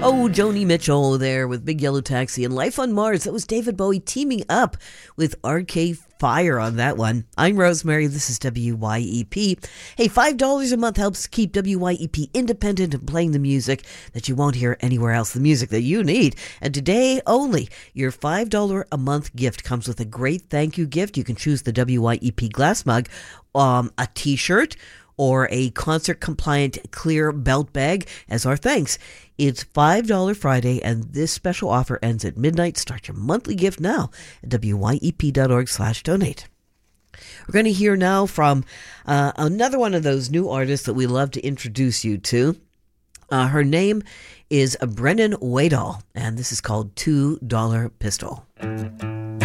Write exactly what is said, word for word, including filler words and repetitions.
Oh, Joni Mitchell there with Big Yellow Taxi and Life on Mars. That was David Bowie teaming up with Arcade Fire on that one. I'm Rosemary. This is W Y E P. Hey, five dollars a month helps keep W Y E P independent and playing the music that you won't hear anywhere else, the music that you need. And today only, your five dollars a month gift comes with a great thank you gift. You can choose the W Y E P glass mug, um, a t-shirt, or a concert-compliant clear belt bag as our thanks. It's five dollars Friday, and this special offer ends at midnight. Start your monthly gift now at W Y E P dot org slash donate. We're going to hear now from uh, another one of those new artists that we love to introduce you to. Uh, her name is Brennan Wadall, and this is called two dollar Pistol.